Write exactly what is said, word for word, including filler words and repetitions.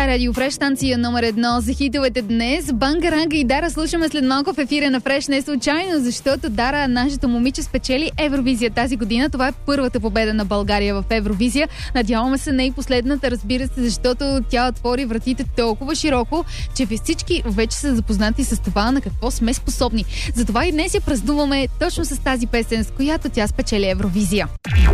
Радио Фреш, станция номер едно за хитовете днес. Банга Ранга и Дара слушаме след малко в ефира на Фреш. Не случайно, защото Дара, нашето момиче, спечели Евровизия тази година. Това е първата победа на България в Евровизия. Надяваме се не и последната, разбира се, защото тя отвори вратите толкова широко, че всички вече са запознати с това на какво сме способни. Затова и днес я празнуваме точно с тази песен, с която тя спечели Евровизия.